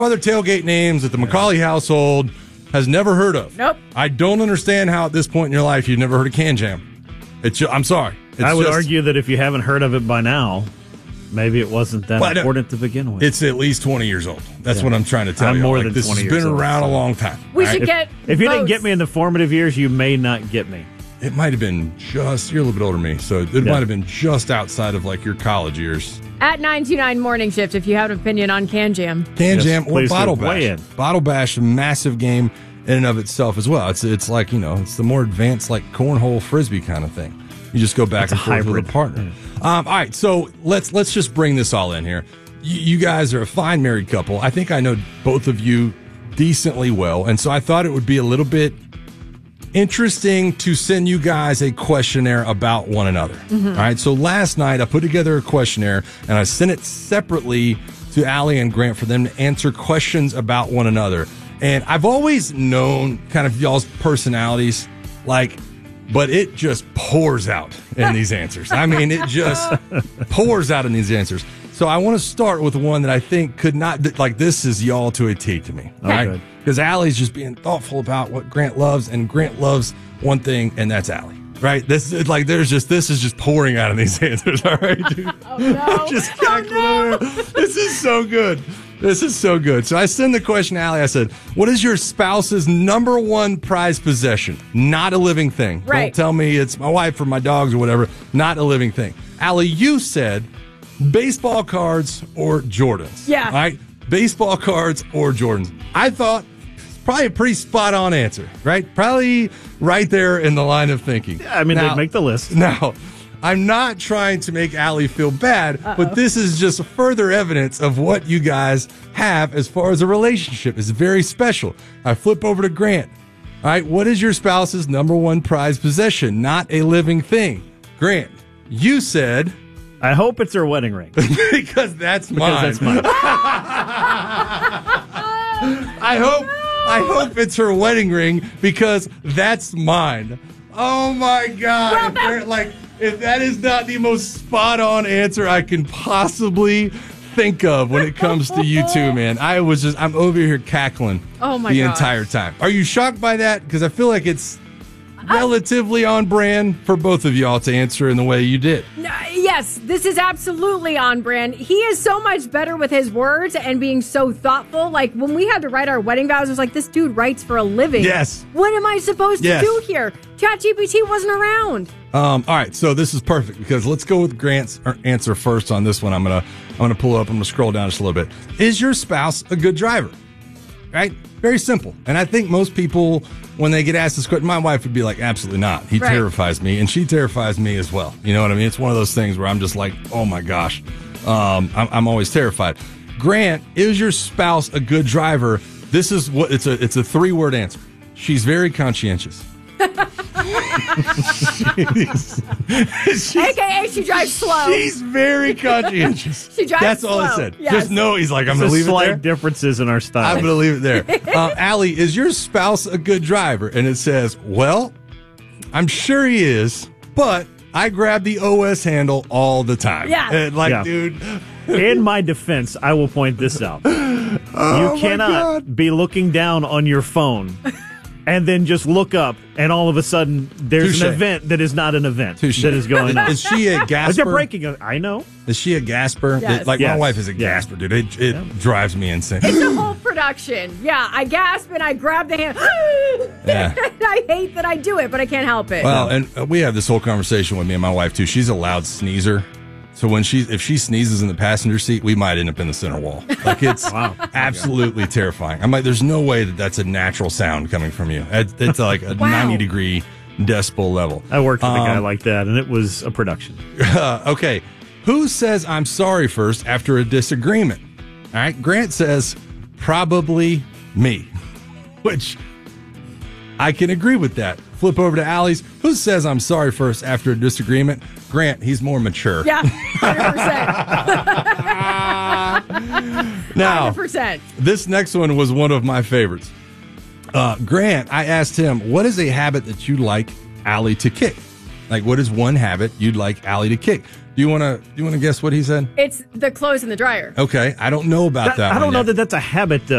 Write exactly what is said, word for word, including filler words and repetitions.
other tailgate names that the McCauley household has never heard of. Nope. I don't understand how at this point in your life you've never heard of Can Jam. It's ju- I'm sorry. It's I would just, argue that if you haven't heard of it by now, maybe it wasn't that well, important to begin with. It's at least twenty years old. That's Yeah. what I'm trying to tell I'm you. more like, than this twenty has years been old, around so. a long time. We all should right? get If you didn't votes. get me in the formative years, you may not get me. It might have been just, you're a little bit older than me, so it Yeah. might have been just outside of like your college years. At nine two nine Morning Shift, if you have an opinion on Can Jam. Can Yes, Jam or please do. Bottle Weigh Bash. in. Bottle Bash, a massive game in and of itself as well. It's it's like, you know, it's the more advanced like cornhole frisbee kind of thing. You just go back It's and a forth hybrid. with a partner. Um, all right, so let's let's just bring this all in here. You, you guys are a fine married couple. I think I know both of you decently well, and so I thought it would be a little bit interesting to send you guys a questionnaire about one another. Mm-hmm. All right, so last night I put together a questionnaire and I sent it separately to Allie and Grant for them to answer questions about one another. And I've always known kind of y'all's personalities, like, but it just pours out in these answers. I mean, it just pours out in these answers. So I want to start with one that I think could not, like, this is y'all to a T to me. All right? Good. Because Allie's just being thoughtful about what Grant loves, and Grant loves one thing, and that's Allie. Right? This is like there's just this is just pouring out of these answers. All right, dude. Oh, no. just cackling over. This is so good. This is so good. So I send the question to Allie. I said, "What is your spouse's number one prized possession? Not a living thing. Right. Don't tell me it's my wife or my dogs or whatever. Not a living thing." Allie, you said baseball cards or Jordans. Yeah. All right. Baseball cards or Jordans. I thought probably a pretty spot on answer, right? Probably right there in the line of thinking. I mean, Now- they'd make the list. Now, I'm not trying to make Allie feel bad, Uh-oh. but this is just further evidence of what you guys have as far as a relationship. It's very special. I flip over to Grant. All right, what is your spouse's number one prized possession? Not a living thing. Grant, you said I hope it's her wedding ring. because that's mine. Because that's mine. I hope I hope it's her wedding ring because that's mine. Oh my God. Well, If they're- like if that is not the most spot on answer I can possibly think of when it comes to you two, man. I was just I'm over here cackling Oh my the gosh. entire time. Are you shocked by that? Because I feel like it's relatively on brand for both of y'all to answer in the way you did. Uh, Yes, this is absolutely on brand. He is so much better with his words and being so thoughtful. Like when we had to write our wedding vows, it was like, this dude writes for a living. Yes. What am I supposed Yes. to do here? ChatGPT wasn't around. Um, all right, so this is perfect because let's go with Grant's answer first on this one. I'm gonna I'm gonna pull up. I'm gonna scroll down just a little bit. Is your spouse a good driver? Right, very simple. And I think most people, when they get asked this question, my wife would be like, "Absolutely not. He Right. terrifies me, and she terrifies me as well." You know what I mean? It's one of those things where I'm just like, "Oh my gosh," um, I'm, I'm always terrified. Grant, is your spouse a good driver? This is what it's a it's a three word answer. She's very conscientious. she's, she's, A K A she drives slow. she's very conscientious. She drives That's all I slow, said. yes. Just know he's like, I'm going to There's leave it slight there. differences in our style. I'm going to leave it there. Uh, Allie, is your spouse a good driver? And it says, well, I'm sure he is, but I grab the O S handle all the time. Yeah. And like, Yeah. dude. In my defense, I will point this out. Oh my you cannot God. be looking down on your phone and then just look up, and all of a sudden there's Touche. an event that is not an event Touche. that is going on. Is she a Is there gasper? breaking? A, I know. Is she a gasper? Yes. Like, my Yes. wife is a Yeah. gasper, dude. It, it drives me insane. It's a whole production. Yeah, I gasp and I grab the hand. Yeah. I hate that I do it, but I can't help it. Well, and uh, we have this whole conversation with me and my wife too. She's a loud sneezer, so when she if she sneezes in the passenger seat, we might end up in the center wall. Like it's Wow. absolutely terrifying. I'm like, there's no way that that's a natural sound coming from you. It, it's like a Wow. ninety degree decibel level. I worked with a guy Um, like that, and it was a production. Uh, okay, who says I'm sorry first after a disagreement? All right, Grant says probably me, which I can agree with that. Flip over to Allie's. Who says I'm sorry first after a disagreement? Grant, he's more mature. yeah, one hundred percent. Now, one hundred percent. this next one was one of my favorites. Uh, Grant, I asked him, what is a habit that you'd like Allie to kick? Like, what is one habit you'd like Allie to kick? Do you want to? Do you want to guess what he said? It's the clothes in the dryer. Okay, I don't know about That- that. I one don't know yet. that that's a habit, though.